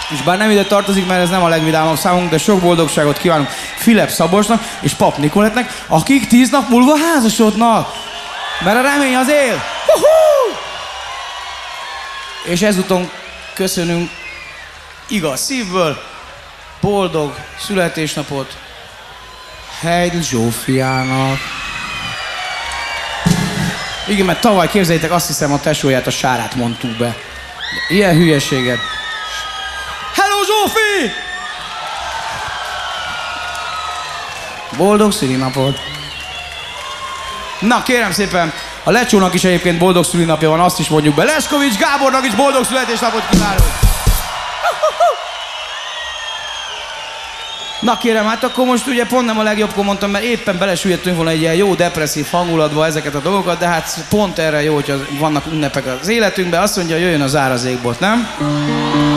És bár nem ide tartozik, mert ez nem a legvidámabb számunk, de sok boldogságot kívánunk Filip Szabolcsnak és Pap Nikolettnek, akik 10 nap múlva házasodnak. Mert a remény az él. És ezúton köszönünk igaz szívből boldog születésnapot Heidl Zsófiának. Igen, mert tavaly, képzeljétek, azt hiszem a tesóját, a Sárát mondtuk be. Ilyen hülyeséget. Hello, Zsófi! Boldog szülinapot! Na, kérem szépen, a Lecsónak is egyébként boldog szülinapja van, azt is mondjuk be. Leskovics Gábornak is boldog születésnapot kívánunk! Na kérem, hát akkor most ugye pont nem a legjobbkor mondtam, mert éppen belesüllyedtünk volna egy ilyen jó depresszív hangulatba ezeket a dolgokat, de hát pont erre jó, hogyha vannak ünnepek az életünkben. Azt mondja, jöjjön a zárazékbot, nem?